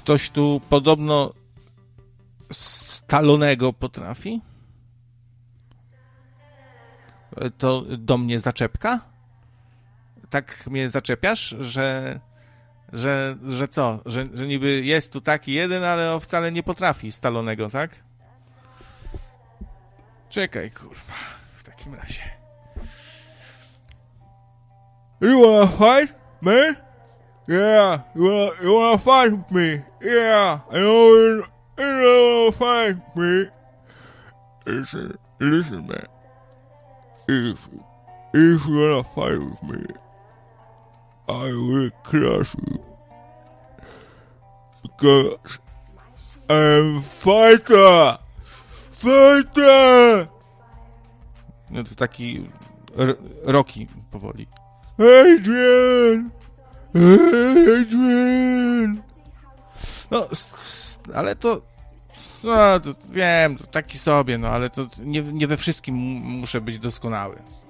ktoś tu podobno Stallonego potrafi? To do mnie zaczepka? Tak mnie zaczepiasz, że co? Że niby jest tu taki jeden, ale on wcale nie potrafi Stallonego, tak? Czekaj, kurwa. W takim razie. You wanna fight, man? Yeah, you wanna fight with me? Yeah, I know you wanna fight with me. Listen, man. If you wanna fight with me, I will crush you. Because I'm fighter! Fighter! No to taki Rocky powoli. Adrian! Adrian! No, ale to... No, to wiem, to taki sobie, no, ale to nie we wszystkim muszę być doskonały.